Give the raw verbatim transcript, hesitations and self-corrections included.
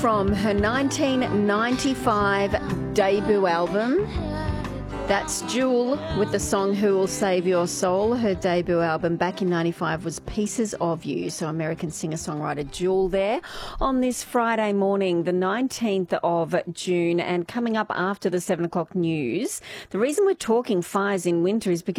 from her nineteen ninety-five debut album. That's Jewel with the song Who Will Save Your Soul. Her debut album back in ninety-five was Pieces of You. So American singer-songwriter Jewel there on this Friday morning, the nineteenth of June. And coming up after the seven o'clock news, the reason we're talking fires in winter is because